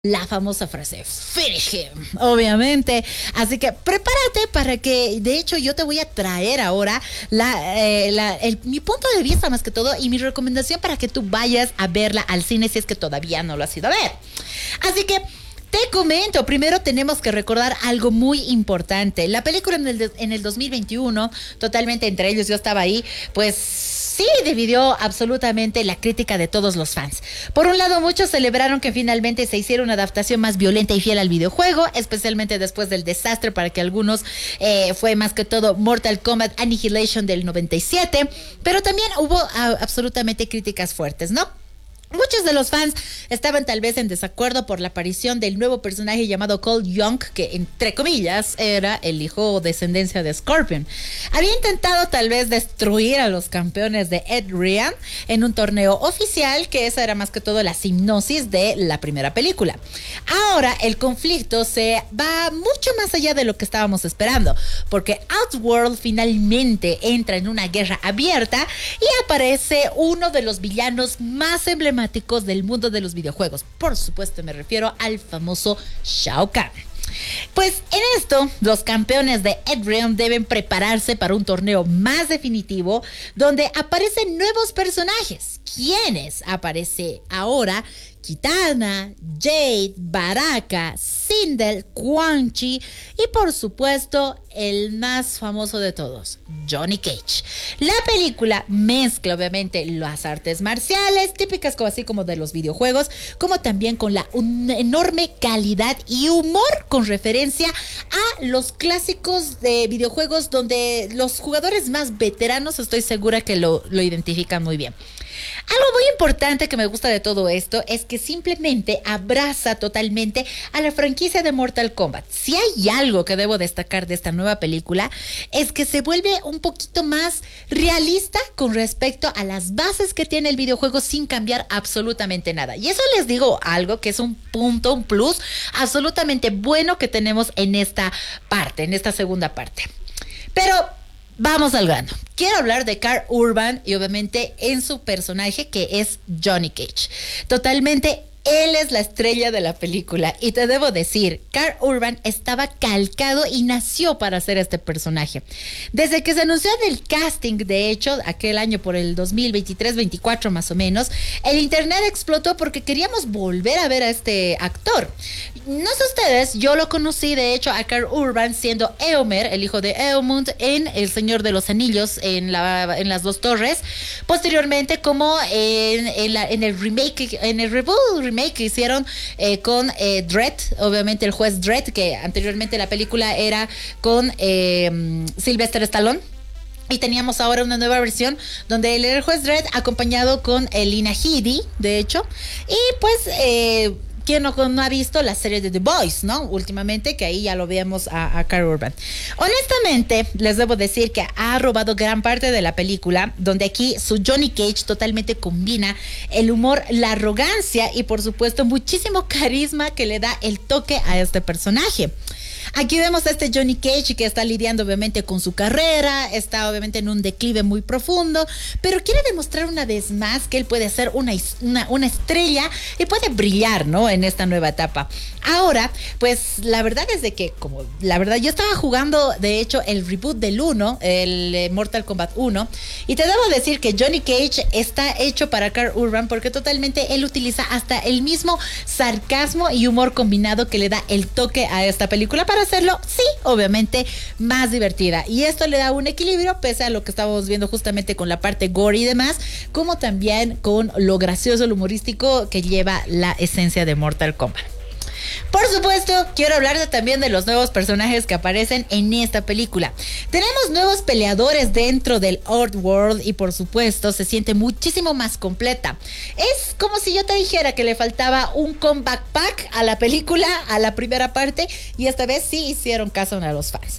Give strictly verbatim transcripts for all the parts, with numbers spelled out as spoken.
La famosa frase, finish him, obviamente. Así que prepárate para que, de hecho, yo te voy a traer ahora la, eh, la, el, mi punto de vista más que todo y mi recomendación para que tú vayas a verla al cine si es que todavía no lo has ido a ver. Así que te comento, primero tenemos que recordar algo muy importante. La película en el, en el dos mil veintiuno, totalmente entre ellos, yo estaba ahí, pues sí dividió absolutamente la crítica de todos los fans. Por un lado, muchos celebraron que finalmente se hiciera una adaptación más violenta y fiel al videojuego, especialmente después del desastre para que algunos eh, fue más que todo Mortal Kombat Annihilation del noventa y siete, pero también hubo a, absolutamente críticas fuertes, ¿no? Muchos de los fans estaban tal vez en desacuerdo por la aparición del nuevo personaje llamado Cole Young, que entre comillas era el hijo o descendencia de Scorpion. Había intentado tal vez destruir a los campeones de Ed Ryan en un torneo oficial, que esa era más que todo la hipnosis de la primera película. Ahora el conflicto se va mucho más allá de lo que estábamos esperando, porque Outworld finalmente entra en una guerra abierta y aparece uno de los villanos más emblemáticos del mundo de los videojuegos. Por supuesto me refiero al famoso Shao Kahn. Pues en esto, los campeones de Etrian deben prepararse para un torneo más definitivo donde aparecen nuevos personajes. ¿Quiénes aparece ahora? Kitana, Jade, Baraka, Sindel, Quan Chi y por supuesto el más famoso de todos, Johnny Cage. La película mezcla obviamente las artes marciales típicas como así como de los videojuegos, como también con la una enorme calidad y humor con referencia a los clásicos de videojuegos donde los jugadores más veteranos estoy segura que lo, lo identifican muy bien. Algo muy importante que me gusta de todo esto es que simplemente abraza totalmente a la franquicia de Mortal Kombat. Si hay algo que debo destacar de esta nueva película es que se vuelve un poquito más realista con respecto a las bases que tiene el videojuego sin cambiar absolutamente nada. Y eso les digo algo que es un punto, un plus absolutamente bueno que tenemos en esta parte, en esta segunda parte. Pero vamos al grano. Quiero hablar de Karl Urban y obviamente en su personaje que es Johnny Cage. Totalmente él es la estrella de la película y te debo decir, Karl Urban estaba calcado y nació para hacer este personaje. Desde que se anunció del casting, de hecho, aquel año por el dos mil veintitrés veinticuatro más o menos, el internet explotó porque queríamos volver a ver a este actor. No sé ustedes, yo lo conocí de hecho a Karl Urban siendo Éomer, el hijo de Éomer en El Señor de los Anillos, en, la, en las dos torres. Posteriormente como en, en, la, en el remake, en el reboot remake que hicieron eh, con eh, Dredd, obviamente el juez Dredd, que anteriormente la película era con eh, Sylvester Stallone. Y teníamos ahora una nueva versión donde él era el juez Dredd acompañado con eh, Lina Headey, de hecho. Y pues eh, ¿quién no, no ha visto la serie de The Boys, no? Últimamente, que ahí ya lo vemos a, a Karl Urban. Honestamente, les debo decir que ha robado gran parte de la película, donde aquí su Johnny Cage totalmente combina el humor, la arrogancia y por supuesto muchísimo carisma que le da el toque a este personaje. Aquí vemos a este Johnny Cage que está lidiando obviamente con su carrera, está obviamente en un declive muy profundo, pero quiere demostrar una vez más que él puede ser una, una, una estrella y puede brillar, ¿no? En esta nueva etapa. Ahora, pues la verdad es de que, como la verdad, yo estaba jugando de hecho el reboot del uno, el eh, Mortal Kombat uno, y te debo decir que Johnny Cage está hecho para Karl Urban porque totalmente él utiliza hasta el mismo sarcasmo y humor combinado que le da el toque a esta película para hacerlo, sí, obviamente más divertida, y esto le da un equilibrio pese a lo que estábamos viendo justamente con la parte gore y demás, como también con lo gracioso, lo humorístico que lleva la esencia de Mortal Kombat. Por supuesto, quiero hablarte también de los nuevos personajes que aparecen en esta película. Tenemos nuevos peleadores dentro del Outworld y por supuesto se siente muchísimo más completa. Es como si yo te dijera que le faltaba un comeback pack a la película, a la primera parte, y esta vez sí hicieron caso a los fans.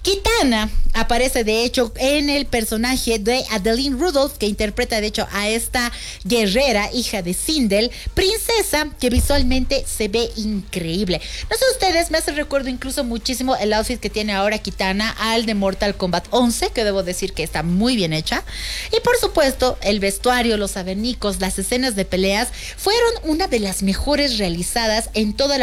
Kitana aparece de hecho en el personaje de Adeline Rudolph, que interpreta de hecho a esta guerrera, hija de Sindel, princesa que visualmente se ve increíble. No sé ustedes, me hace recuerdo incluso muchísimo el outfit que tiene ahora Kitana al de Mortal Kombat once, que debo decir que está muy bien hecha. Y por supuesto, el vestuario, los abanicos, las escenas de peleas fueron una de las mejores realizadas en toda la